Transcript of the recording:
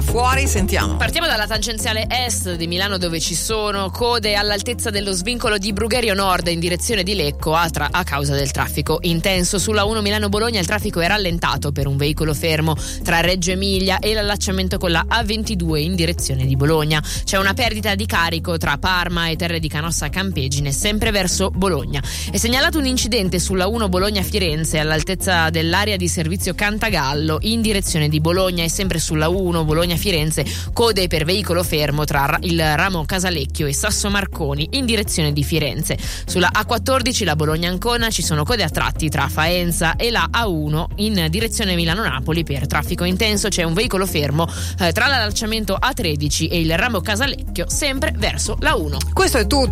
fuori, sentiamo. Partiamo dalla tangenziale est di Milano, dove ci sono code all'altezza dello svincolo di Brugherio Nord in direzione di Lecco a causa del traffico intenso. Sulla 1 Milano-Bologna il traffico è rallentato per un veicolo fermo tra Reggio Emilia e l'allacciamento con la A22 in direzione di Bologna. C'è una perdita di carico tra Parma e Terre di Canossa Campegine, sempre verso Bologna. È segnalato un incidente sulla 1 Bologna-Firenze all'altezza dell'area di servizio Cantagallo in direzione di Bologna, e sempre sulla 1 Bologna-Firenze code per veicolo fermo tra il ramo Casalecchio e Sasso Marconi in direzione di Firenze. Sulla A14 la Bologna-Ancona ci sono code a tratti tra Faenza e la A1 in direzione Milano-Napoli per traffico intenso. C'è un veicolo fermo tra l'allacciamento A13 e il ramo Casalecchio, sempre verso la 1. Questo è tutto.